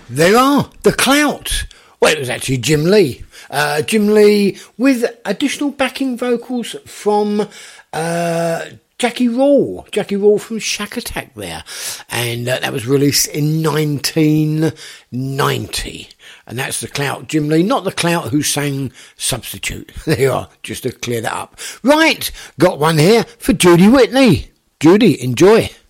There are The Clout. Well, it was actually Jim Lee. Jim Lee with additional backing vocals from Jackie Raw from Shack Attack there. And that was released in 1990. And that's The Clout, Jim Lee, not The Clout who sang Substitute. There you are, just to clear that up. Right, got one here for Judy Whitney. Judy, enjoy.